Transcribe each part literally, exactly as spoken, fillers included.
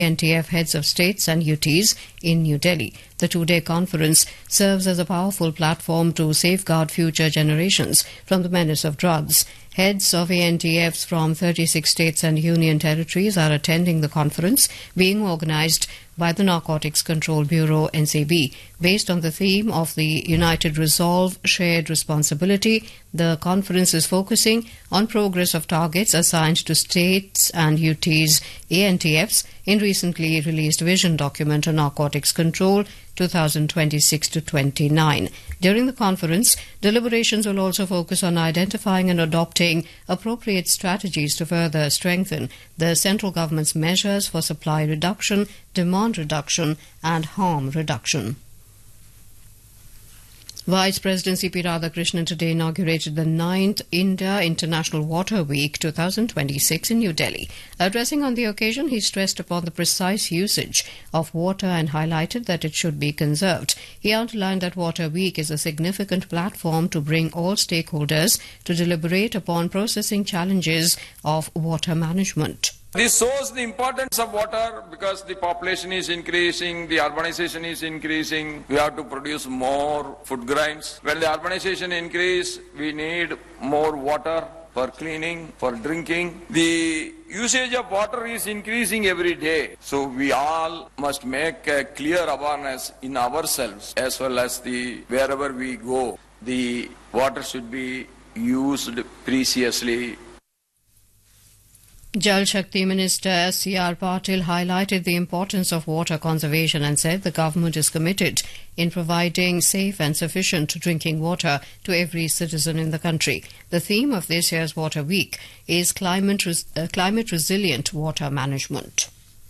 N T F heads of states and U Ts in New Delhi. The two-day conference serves as a powerful platform to safeguard future generations from the menace of drugs. Heads of A N T Fs from thirty-six states and union territories are attending the conference, being organized by the Narcotics Control Bureau N C B. Based on the theme of the United Resolve, Shared Responsibility, the conference is focusing on progress of targets assigned to states and U Ts, A N T Fs, in recently released vision document on narcotics control twenty twenty-six to twenty-nine. During the conference, deliberations will also focus on identifying and adopting appropriate strategies to further strengthen the central government's measures for supply reduction, demand reduction and harm reduction. Vice President C P Radhakrishnan today inaugurated the ninth India International Water Week twenty twenty-six in New Delhi. Addressing on the occasion, he stressed upon the precise usage of water and highlighted that it should be conserved. He outlined that Water Week is a significant platform to bring all stakeholders to deliberate upon processing challenges of water management. This shows the importance of water because the population is increasing, the urbanization is increasing, we have to produce more food grains. When the urbanization increases, we need more water for cleaning, for drinking. The usage of water is increasing every day. So we all must make a clear awareness in ourselves as well as the wherever we go. The water should be used preciously. Jal Shakti Minister S C R Patil highlighted the importance of water conservation and said the government is committed in providing safe and sufficient drinking water to every citizen in the country. The theme of this year's Water Week is climate, res- uh, climate resilient water management.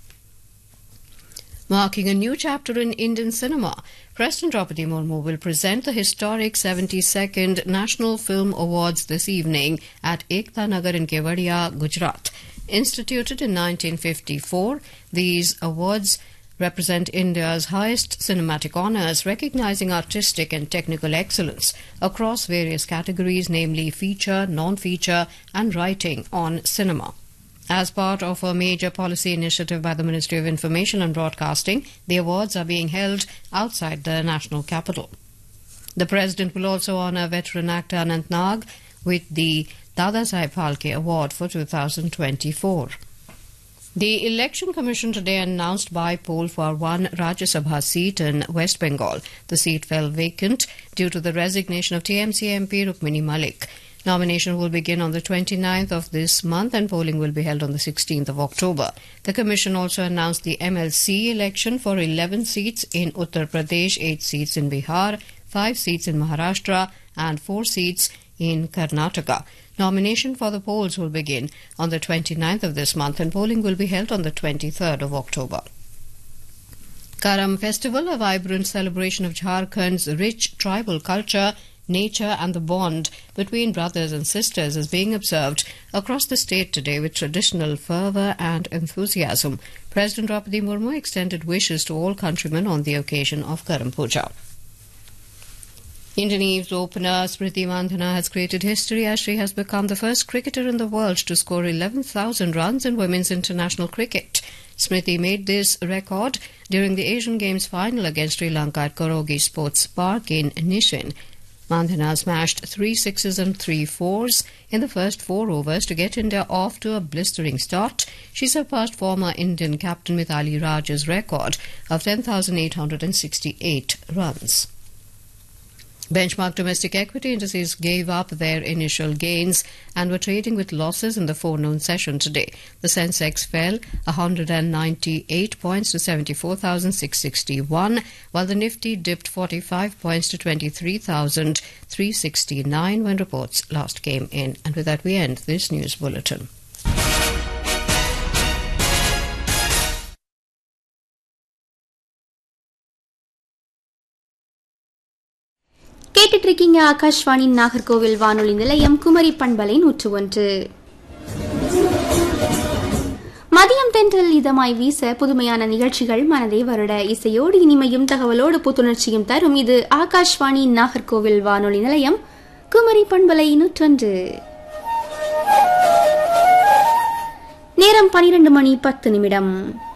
Marking a new chapter in Indian cinema, President Draupadi Murmu will present the historic seventy-second National Film Awards this evening at Ekta Nagar in Kevadia, Gujarat. Instituted in nineteen fifty-four, these awards represent India's highest cinematic honours, recognising artistic and technical excellence across various categories, namely feature, non-feature and writing on cinema. As part of a major policy initiative by the Ministry of Information and Broadcasting, the awards are being held outside the national capital. The President will also honour veteran actor Anant Nag with the Dada Saheb Phalke Award for two thousand twenty-four. The Election Commission today announced by-poll for one Rajya Sabha seat in West Bengal. The seat fell vacant due to the resignation of T M C M P Rukmini Malik. Nomination will begin on the twenty-ninth of this month and polling will be held on the sixteenth of October. The Commission also announced the M L C election for eleven seats in Uttar Pradesh, eight seats in Bihar, five seats in Maharashtra and four seats in Karnataka. Nomination for the polls will begin on the twenty-ninth of this month and polling will be held on the twenty-third of October. Karam Festival, a vibrant celebration of Jharkhand's rich tribal culture, nature and the bond between brothers and sisters, is being observed across the state today with traditional fervour and enthusiasm. President Draupadi Murmu extended wishes to all countrymen on the occasion of Karam Puja. Indian Eves opener Smriti Mandhana has created history as she has become the first cricketer in the world to score eleven thousand runs in women's international cricket. Smriti made this record during the Asian Games final against Sri Lanka at Korogi Sports Park in Nishin. Mandhana smashed three sixes and three fours in the first four overs to get India off to a blistering start. She surpassed former Indian captain Mithali Raj's record of ten thousand eight hundred sixty-eight runs. Benchmark domestic equity indices gave up their initial gains and were trading with losses in the forenoon session today. The Sensex fell one hundred ninety-eight points to seventy-four thousand six hundred sixty-one, while the Nifty dipped forty-five points to twenty-three thousand three hundred sixty-nine when reports last came in. And with that we end this news bulletin. கேட்டுட்டு இருக்கீங்க ஆகாஷ்வாணி நாகர்கோவில் வானொலி நிலையம் குமரி பண்பலை நூற்று ஒன்று. மதியம் தென்றல் இதமாய் வீச புதுமையான நிகழ்ச்சிகள் மனதை வருட இசையோடு இனிமையும் தகவலோடு புத்துணர்ச்சியும் தரும் இது ஆகாஷ்வாணி நாகர்கோவில் வானொலி நிலையம் குமரி பண்பலை நூற்றொன்று. நேரம் பனிரெண்டு மணி பத்து நிமிடம்.